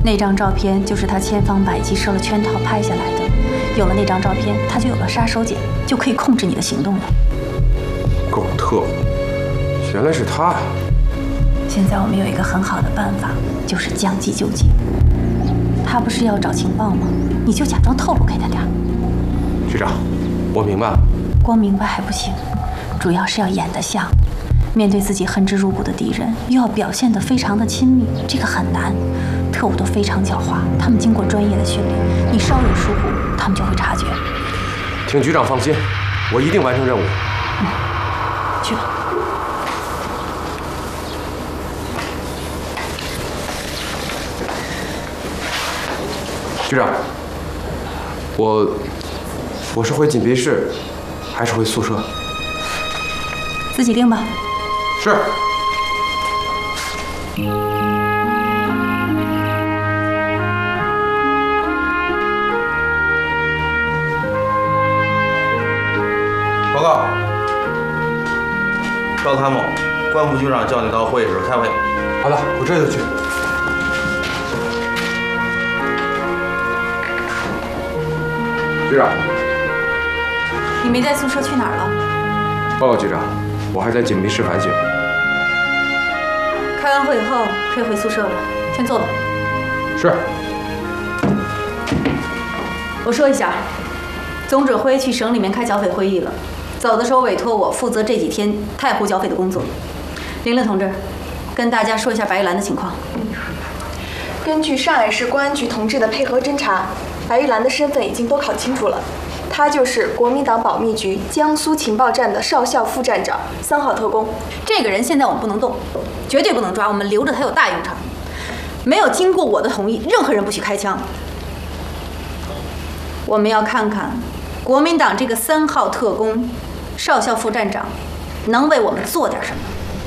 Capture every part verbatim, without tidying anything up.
那张照片就是他千方百计设了圈套拍下来的。有了那张照片，他就有了杀手锏，就可以控制你的行动了。 狗特务，原来是他啊！ 现在我们有一个很好的办法，就是将计就计。他不是要找情报吗？你就假装透露给他点儿。 局长，我明白了。 光明白还不行，主要是要演得像。面对自己恨之入骨的敌人，又要表现得非常的亲密，这个很难。特务都非常狡猾，他们经过专业的训练，你稍有疏忽，他们就会察觉。 请局长放心，我一定完成任务。 嗯，去吧。 局长，我我是回紧闭室，还是回宿舍？ 自己定吧。 是。 报告，赵参谋，关副局长叫你到会议室开会。 好的，我这就去。局长， 你没在宿舍去哪儿了？ 报告局长，我还在紧闭室反省。 开完会以后可以回宿舍了，先坐吧。 是。 我说一下，总指挥去省里面开剿匪会议了，走的时候委托我负责这几天太湖剿匪的工作。玲玲同志，跟大家说一下白玉兰的情况。 根据上海市公安局同志的配合侦查，白玉兰的身份已经都考清楚了。他就是国民党保密局江苏情报站的少校副站长，三号特工。 这个人现在我们不能动，绝对不能抓，我们留着他有大用场。没有经过我的同意，任何人不许开枪。我们要看看国民党这个三号特工少校副站长能为我们做点什么。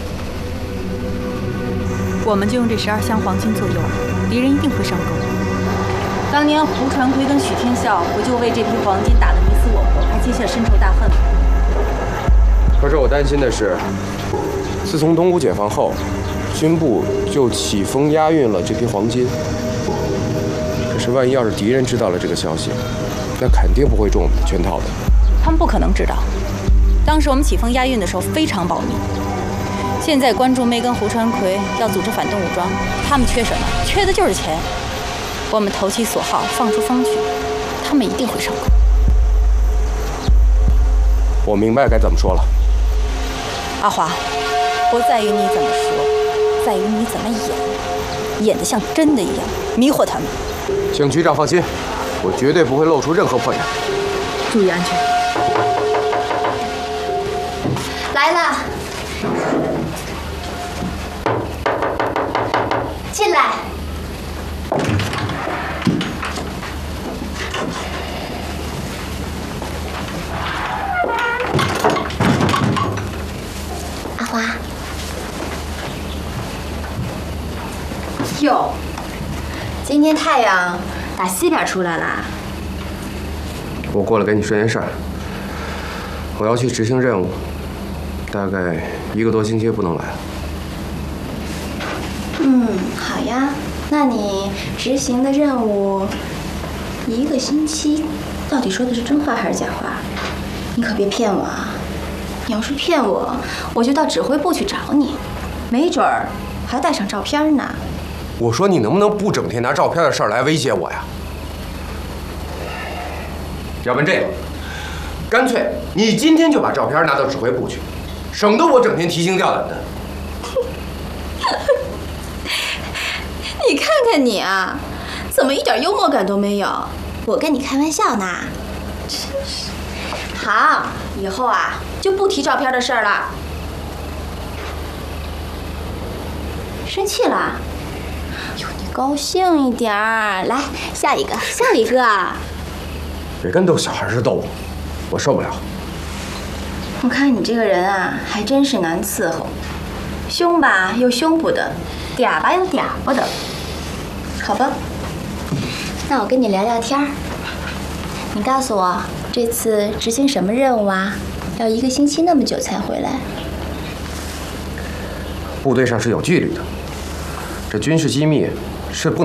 我们就用这十二箱黄金做诱饵，敌人一定会上钩。当年胡传奎跟许天笑不就为这批黄金打得你死我活，还结下深仇大恨吗？ 可是我担心的是，自从东吴解放后，军部就起风押运了这批黄金。可是万一要是敌人知道了这个消息，那肯定不会中我们的圈套的。 他们不可能知道，当时我们起风押运的时候非常保密。现在关注梅跟胡传奎要组织反动武装，他们缺什么？缺的就是钱。我们投其所好，放出风去，他们一定会上钩。 我明白该怎么说了。 阿华，不在于你怎么说，在于你怎么演，演得像真的一样，迷惑他们。 请局长放心，我绝对不会露出任何破绽。 注意安全。 来了，进来。阿华。哟，今天太阳打西边出来了。 我过来给你说件事儿，我要去执行任务，大概一个多星期不能来了。 嗯，好呀。那你执行的任务一个星期，到底说的是真话还是假话？你可别骗我啊！你要是骗我，我就到指挥部去找你，没准儿还带上照片呢。 我说你能不能不整天拿照片的事儿来威胁我呀？要不然这样，干脆你今天就把照片拿到指挥部去，省得我整天提心吊胆的。 你看看你啊，怎么一点幽默感都没有？我跟你开玩笑呢。真是。好，以后啊就不提照片的事儿了。生气了？哟，你高兴一点儿。来，下一个，下一个。 别跟逗小孩似的逗我，我受不了。 我看你这个人啊，还真是难伺候，凶吧又凶不得，嗲吧又嗲不得。好吧，那我跟你聊聊天儿。你告诉我，这次执行什么任务啊？要一个星期那么久才回来？ 部队上是有纪律的，这军事机密是不能